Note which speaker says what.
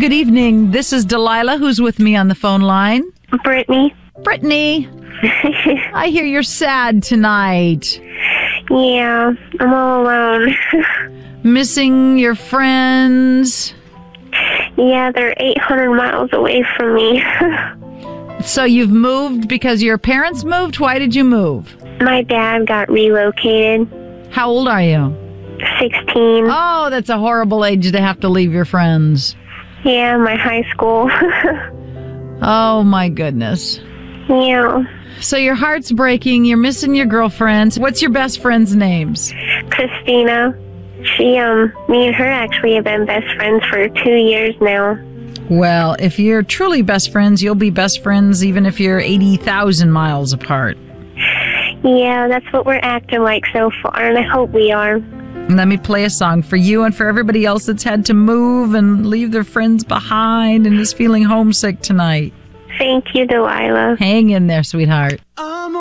Speaker 1: good evening. This is Delilah, who's with me on the phone line.
Speaker 2: Brittany.
Speaker 1: Brittany, I hear you're sad tonight.
Speaker 2: Yeah, I'm all alone.
Speaker 1: Missing your friends.
Speaker 2: Yeah, they're 800 miles away from me.
Speaker 1: So you've moved because your parents moved? Why did you move?
Speaker 2: My dad got relocated.
Speaker 1: How old are you?
Speaker 2: 16.
Speaker 1: Oh, that's a horrible age to have to leave your friends.
Speaker 2: Yeah, my high school.
Speaker 1: Oh, my goodness.
Speaker 2: Yeah.
Speaker 1: So your heart's breaking. You're missing your girlfriends. What's your best friends' names?
Speaker 2: Christina. Me and her actually have been best friends for 2 years now.
Speaker 1: Well, if you're truly best friends, you'll be best friends even if you're 80,000 miles apart.
Speaker 2: Yeah, that's what we're acting like so far, and I hope we are.
Speaker 1: Let me play a song for you and for everybody else that's had to move and leave their friends behind and is feeling homesick tonight.
Speaker 2: Thank you, Delilah.
Speaker 1: Hang in there, sweetheart.